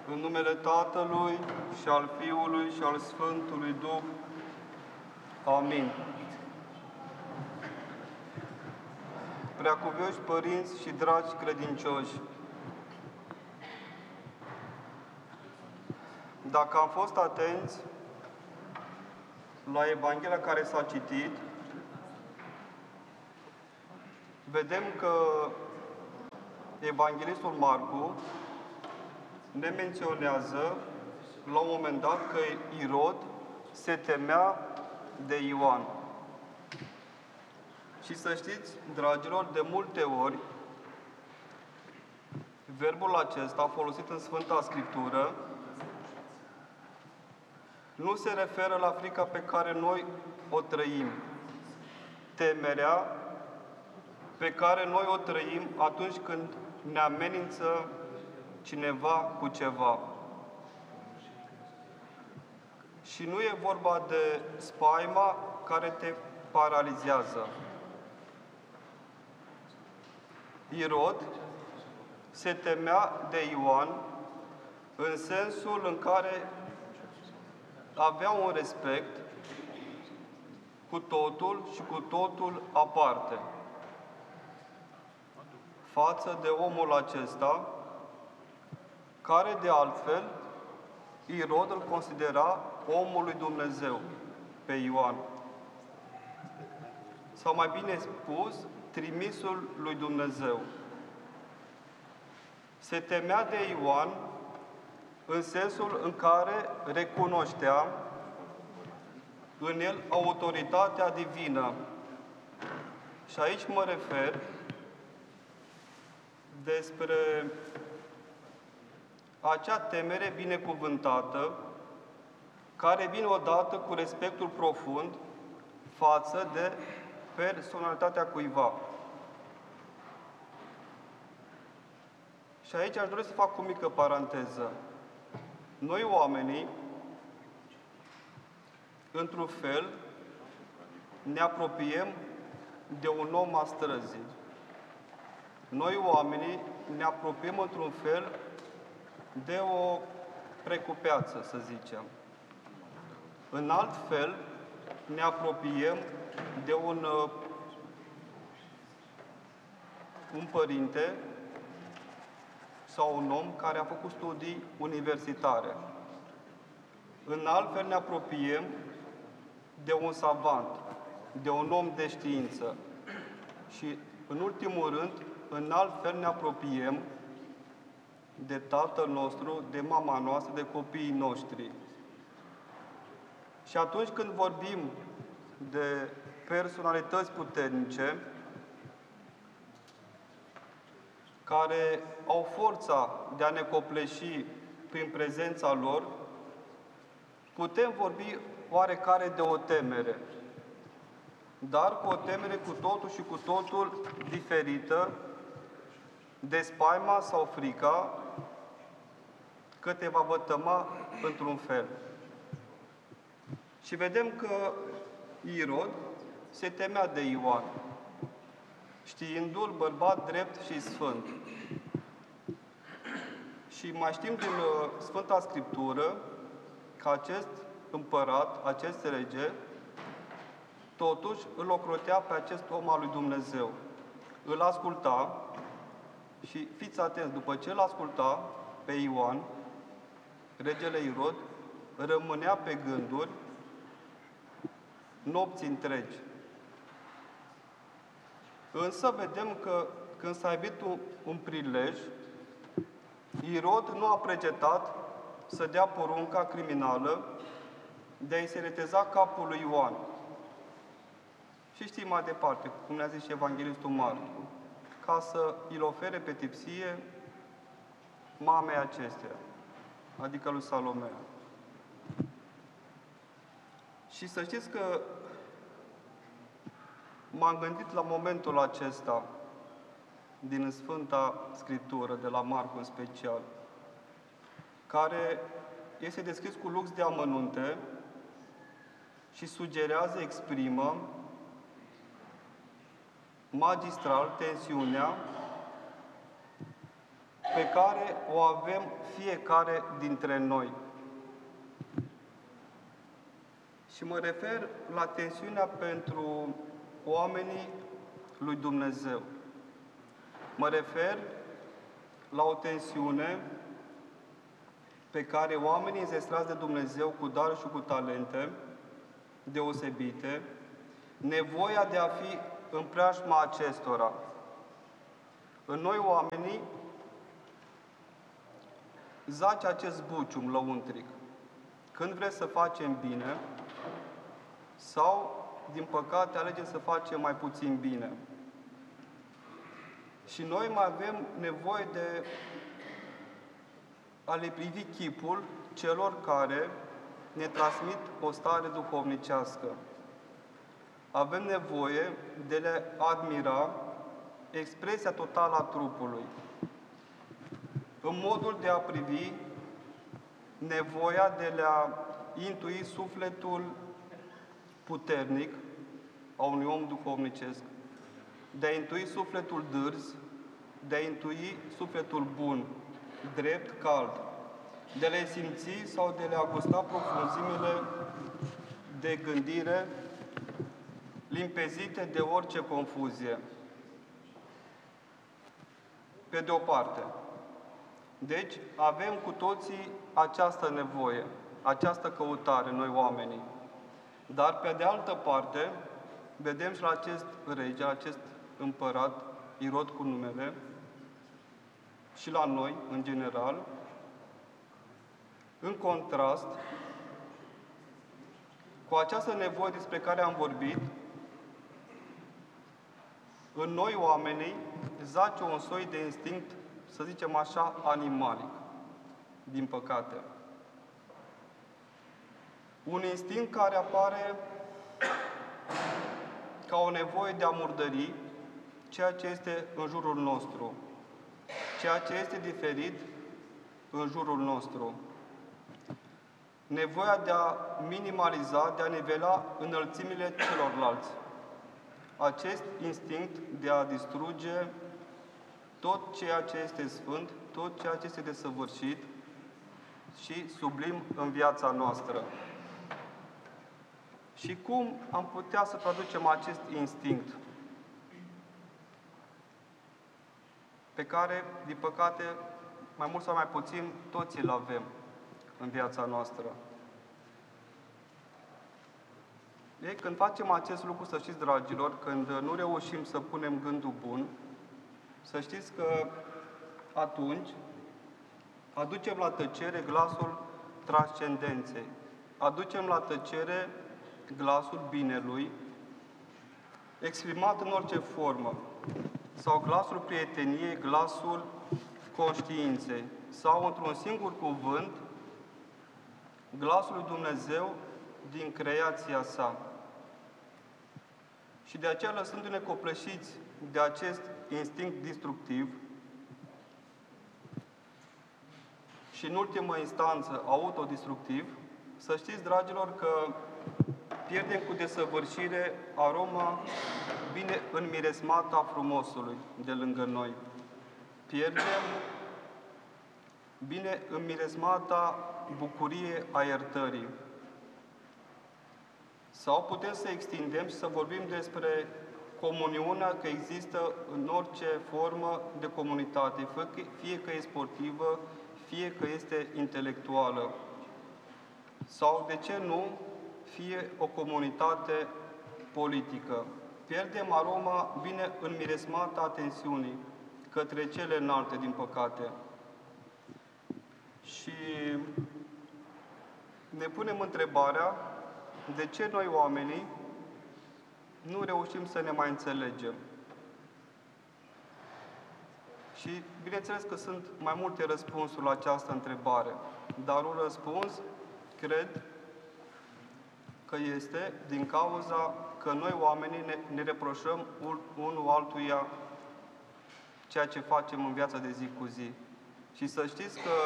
În numele Tatălui și al Fiului și al Sfântului Duh. Amin. Preacuvioși părinți și dragi credincioși, dacă am fost atenți la Evanghelia care s-a citit, vedem că Evanghelistul Marcu ne menționează la un moment dat că Irod se temea de Ioan. Și să știți, dragilor, de multe ori, verbul acesta, folosit în Sfânta Scriptură, nu se referă la frica pe care noi o trăim, temerea pe care noi o trăim atunci când ne amenință cineva cu ceva. Și nu e vorba de spaima care te paralizează. Irod se temea de Ioan în sensul în care avea un respect cu totul și cu totul aparte față de omul acesta, care de altfel Irod îl considera omul lui Dumnezeu, pe Ioan. Sau mai bine spus, trimisul lui Dumnezeu. Se temea de Ioan în sensul în care recunoștea în el autoritatea divină. Și aici mă refer despre acea temere binecuvântată care vine odată cu respectul profund față de personalitatea cuiva. Și aici aș dori să fac o mică paranteză. Noi oamenii, într-un fel, ne apropiem de un om a străzii. Noi oamenii ne apropiem într-un fel de o precupeață, să zicem. În alt fel, ne apropiem de un părinte sau un om care a făcut studii universitare. În alt fel ne apropiem de un savant, de un om de știință. Și, în ultimul rând, în alt fel ne apropiem de Tatăl nostru, de mama noastră, de copiii noștri. Și atunci când vorbim de personalități puternice, care au forța de a ne copleși prin prezența lor, putem vorbi oarecare de o temere, dar cu o temere cu totul și cu totul diferită de spaima sau frica că te va vătăma într-un fel. Și vedem că Irod se temea de Ioan, știindu-l bărbat drept și sfânt. Și mai știm din Sfânta Scriptură că acest împărat, acest rege, totuși îl ocrotea pe acest om al lui Dumnezeu. Îl asculta și fiți atenți, după ce îl asculta pe Ioan, regele Irod rămânea pe gânduri nopți întregi. Însă vedem că când s-a iubit un prilej, Irod nu a precetat să dea porunca criminală de a-i se reteza capul lui Ioan. Și știm mai departe, cum ne-a zis și Evanghelistul Marcu, ca să îl ofere pe tipsie mamei acesteia, adică lui Salomea. Și să știți că m-am gândit la momentul acesta din Sfânta Scriptură, de la Marcu în special, care este descris cu lux de amănunte și sugerează, exprimă magistral tensiunea pe care o avem fiecare dintre noi. Și mă refer la tensiunea pentru oamenii lui Dumnezeu. Mă refer la o tensiune pe care oamenii înzestrați de Dumnezeu cu daruri și cu talente deosebite, nevoia de a fi în preajma acestora. În noi oamenii zace acest bucium lăuntric. Când vrem să facem bine sau, din păcate, alegem să facem mai puțin bine. Și noi mai avem nevoie de a le privi chipul celor care ne transmit o stare duhovnicească. Avem nevoie de a le admira expresia totală a trupului. În modul de a privi, nevoia de a intui sufletul puternic a unui om duhovnicesc, de a intui sufletul dârz, de a intui sufletul bun, drept, cald, de a le simți sau de a le gusta profunzimile de gândire limpezite de orice confuzie. Pe de o parte. Deci, avem cu toții această nevoie, această căutare, noi oamenii. Dar, pe de altă parte, vedem și la acest rege, acest împărat, Irod cu numele, și la noi, în general, în contrast cu această nevoie despre care am vorbit, în noi oamenii zace un soi de instinct, să zicem așa, animalic, din păcate. Un instinct care apare ca o nevoie de a murdări ceea ce este în jurul nostru, ceea ce este diferit în jurul nostru. Nevoia de a minimaliza, de a nivela înălțimile celorlalți. Acest instinct de a distruge tot ceea ce este sfânt, tot ceea ce este desăvârșit și sublim în viața noastră. Și cum am putea să traducem acest instinct pe care, din păcate, mai mult sau mai puțin, toți îl avem în viața noastră? Ei, când facem acest lucru, să știți, dragilor, când nu reușim să punem gândul bun, să știți că atunci aducem la tăcere glasul transcendenței. Aducem la tăcere glasul binelui, exprimat în orice formă, sau glasul prieteniei, glasul conștiinței, sau, într-un singur cuvânt, glasul lui Dumnezeu din creația sa. Și de aceea, lăsându-ne copleșiți de acest instinct destructiv și, în ultimă instanță, autodestructiv, să știți, dragilor, că pierdem cu desăvârșire aroma bine înmiresmată a frumosului de lângă noi. Pierdem bine înmiresmata bucurie a iertării. Sau putem să extindem și să vorbim despre comuniunea că există în orice formă de comunitate, fie că e sportivă, fie că este intelectuală. Sau, de ce nu, fie o comunitate politică. Pierdem aroma bine înmiresmată a tensiunii către cele înalte, din păcate. Și ne punem întrebarea de ce noi, oamenii, nu reușim să ne mai înțelegem. Și bineînțeles că sunt mai multe răspunsuri la această întrebare, dar un răspuns, cred, că este din cauza că noi, oamenii, ne reproșăm unul altuia ceea ce facem în viața de zi cu zi. Și să știți că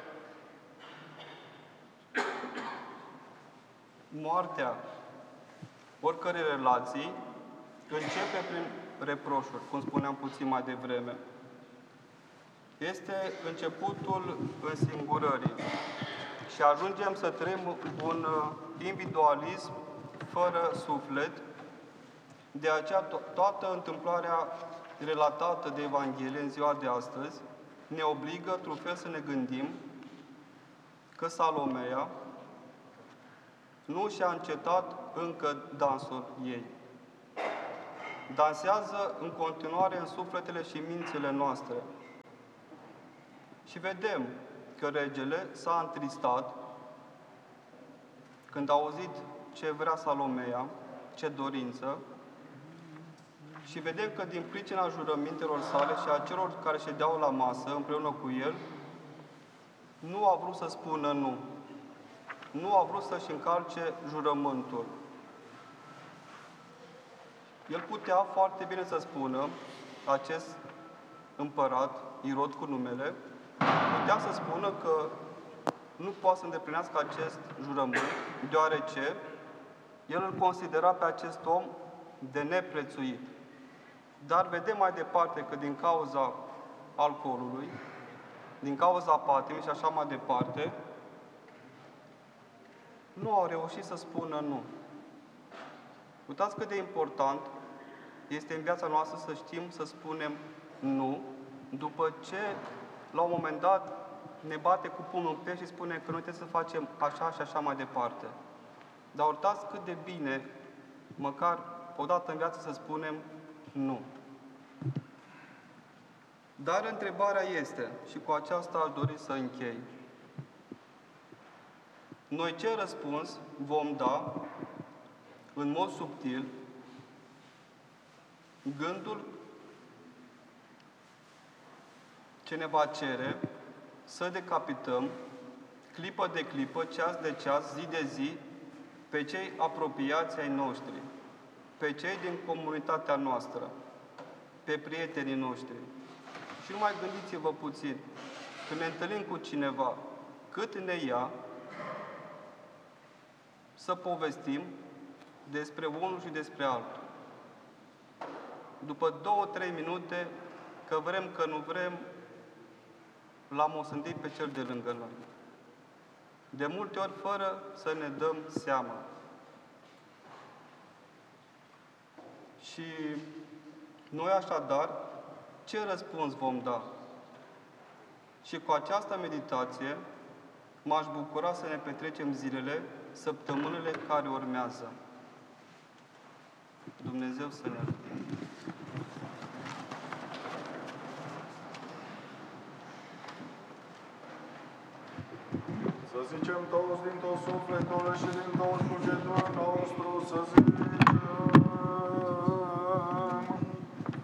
moartea oricărei relații începe prin reproșuri, cum spuneam puțin mai devreme. este începutul însingurării și ajungem să trăim un individualism fără suflet. De aceea, toată întâmplarea relatată de Evanghelie în ziua de astăzi ne obligă, într-un fel, să ne gândim că Salomea nu și-a încetat încă dansul ei. Dansează în continuare în sufletele și mințile noastre. Și vedem că regele s-a întristat când a auzit ce vrea Salomea, ce dorință, și vedem că din pricina jurămintelor sale și a celor care ședeau la masă împreună cu el, nu a vrut să spună nu. Nu a vrut să-și încalce jurământul. El putea foarte bine să spună, acest împărat, Irod cu numele, putea să spună că nu poate să îndeplinească acest jurământ, deoarece el îl considera pe acest om de neprețuit. Dar vedem mai departe că din cauza alcoolului, din cauza patimii și așa mai departe, nu au reușit să spună nu. Uitați cât de important este în viața noastră să știm să spunem nu, după ce, la un moment dat, ne bate cu pumnul în piept și spune că noi trebuie să facem așa și așa mai departe. Dar uitați cât de bine, măcar odată în viață, să spunem nu. Dar întrebarea este, și cu aceasta aș dori să închei, noi ce răspuns vom da în mod subtil gândul ce ne va cere să decapităm clipă de clipă, ceas de ceas, zi de zi, pe cei apropiați ai noștri, pe cei din comunitatea noastră, pe prietenii noștri. Și nu mai gândiți-vă puțin, când ne întâlnim cu cineva, cât ne ia să povestim despre unul și despre altul. După 2-3 minute, că vrem, că nu vrem, l-am osândit pe cel de lângă noi. De multe ori, fără să ne dăm seama. Și noi, așadar, ce răspuns vom da? Și cu această meditație m-aș bucura să ne petrecem zilele, săptămânile care urmează. Dumnezeu să ne ajute. Să zicem toți din tot sufletul și din tot